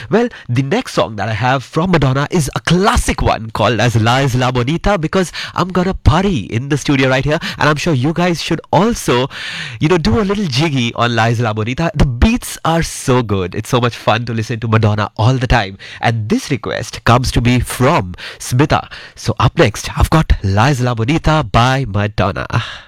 Well, the next song that I have from Madonna is a classic one called as La Isla Bonita, because I'm gonna party in the studio right here, and I'm sure you guys should also, do a little jiggy on La Isla Bonita. The beats are so good. It's so much fun to listen to Madonna all the time. And this request comes to me from Smita. So up next, I've got La Isla Bonita by Madonna.